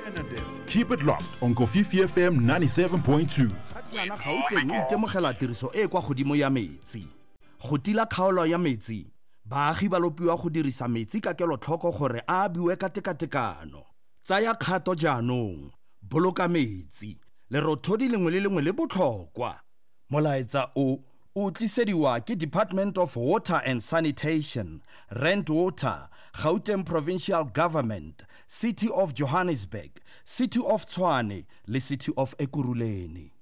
Keep it locked on Kofifi FM 97.2. Jaana Gauteng e itemogela tiriso e kwa godimo ya metsi. Go tila kgaolo ya metsi, baagi ba lopiwa go dirisa metsi ka kelotlhoko gore a abiwe ka tekatekano. Tsaya kgato jaanong, boloka metsi. Lerothodi lengwe le lengwe le botlhokwa. Molaetsa o tlisediwa ke Department of Water and Sanitation, Rand Water, Gauteng Provincial Government, City of Johannesburg, City of Tshwane le City of Ekurhuleni.